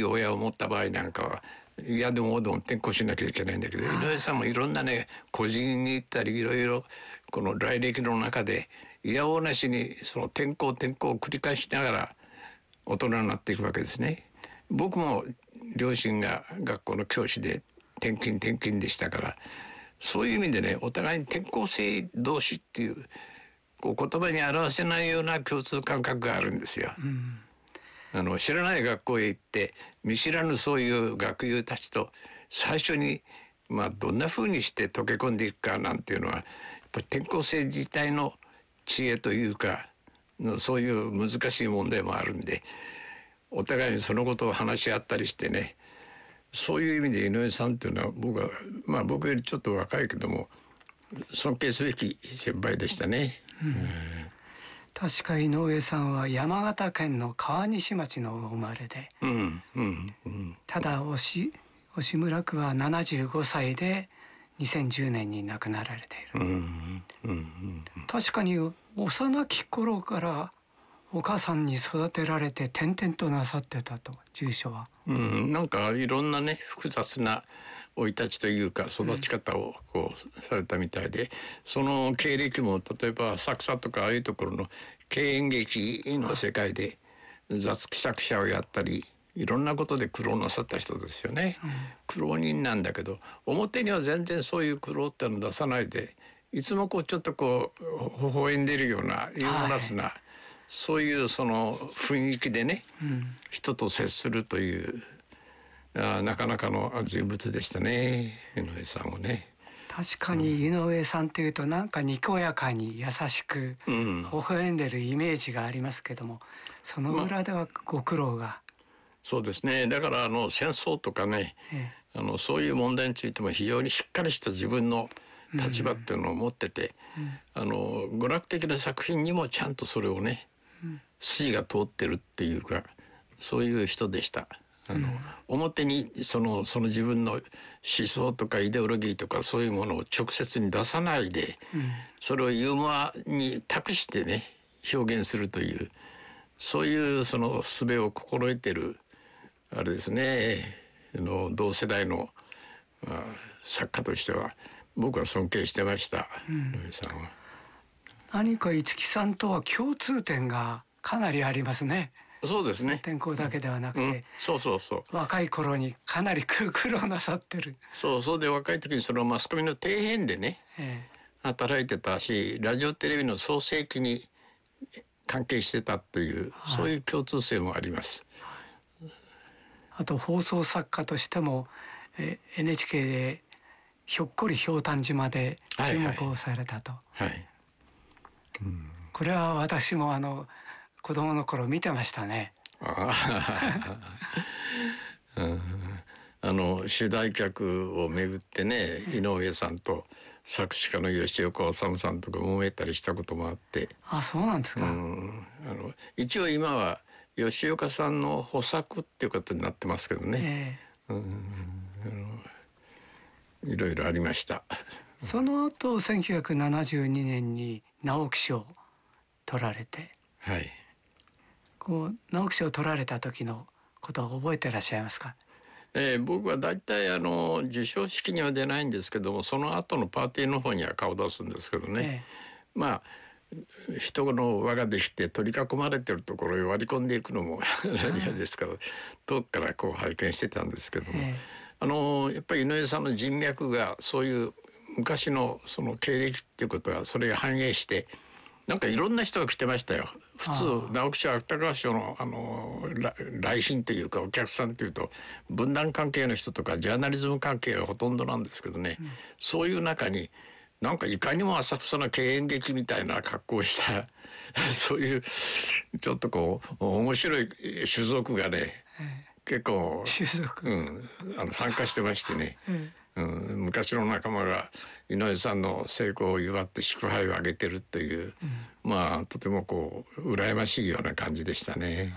親を持った場合なんかは嫌でもおどん転校しなきゃいけないんだけど、井上さんもいろんなね個人に行ったりいろいろこの来歴の中でいやおうなしにその転校を繰り返しながら大人になっていくわけですね。僕も両親が学校の教師で転勤でしたから、そういう意味でねお互いに転校生同士っていうこう言葉に表せないような共通感覚があるんですよ。知らない学校へ行って見知らぬそういう学友たちと最初にどんな風にして溶け込んでいくかなんていうのはやっぱり転校生自体の知恵というかそういう難しい問題もあるんで、お互いにそのことを話し合ったりしてね、そういう意味で井上さんっていうのは僕は僕よりちょっと若いけども尊敬すべき先輩でしたね。 確か井上さんは山形県の川西町の生まれで、ただ押村区は75歳で2010年に亡くなられている。確かに幼き頃からお母さんに育てられて転々となさってたと、住所は。 なんかいろんなね複雑な生い立ちというか育ち方をこうされたみたいで、その経歴も例えば浅草とかああいうところの経演劇の世界で雑記作者をやったりいろんなことで苦労なさった人ですよね。苦労人なんだけど表には全然そういう苦労ってのを出さないで、いつもこうちょっとこう微笑んでいるようなユーモラスな、そういうその雰囲気でね、人と接するというなかなかの人物でしたね、井上さんはね。 確かに井上さんというとなんかにこやかに優しく微笑んでるイメージがありますけども、その裏ではご苦労が。 そうですね。だから戦争とかね、そういう問題についても非常にしっかりした自分の立場っていうのを持ってて、娯楽的な作品にもちゃんとそれをね、筋が通ってるっていうかそういう人でした。表にその自分の思想とかイデオロギーとかそういうものを直接に出さないで、それをユーモアに託してね表現するというそういうその術を心得てるあれですね、同世代の作家としては僕は尊敬してました、井上さんは。 何か五木さんとは共通点がかなりありますね。 そうですね。 転校だけではなくて、 そう若い頃にかなり苦労なさってる。 そうで若い時にそのマスコミの底辺でね、働いてたし、ラジオテレビの創成期に関係してたという、そういう共通性もあります。 あと放送作家としても、NHK でひょっこりひょうたん島で注目をされたと。これは私も子供の頃見てましたね。 主題客をめぐってね、井上さんと作詞家の吉岡治さんとか揉めたりしたこともあって。 そうなんですか。 一応今は吉岡さんの補作っていうことになってますけどね、いろいろありました。 その後1972年に直木賞を取られて、直木賞を取られた時のことを覚えていらっしゃいますか？ 僕は大体授賞式には出ないんですけども、その後のパーティーの方には顔出すんですけどね、人の輪ができて取り囲まれてるところへ割り込んでいくのも嫌ですから遠くからこう拝見してたんですけども、やっぱり井上さんの人脈がそういう昔のその経歴っていうことはそれが反映してなんかいろんな人が来てましたよ。普通直木賞芥川賞の来賓というかお客さんというと文壇関係の人とかジャーナリズム関係がほとんどなんですけどね、そういう中になんかいかにも浅草の経演劇みたいな格好をしたそういうちょっとこう面白い種族がね、結構参加してましてね、昔の仲間が井上さんの成功を祝って祝杯をあげてるという、とてもこう羨ましいような感じでしたね。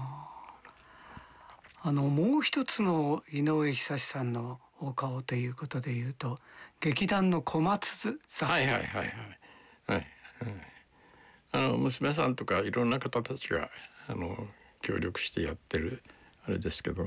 もう一つの井上久志さんのお顔ということでいうと劇団の小松座。 娘さんとかいろんな方たちが協力してやってるあれですけど、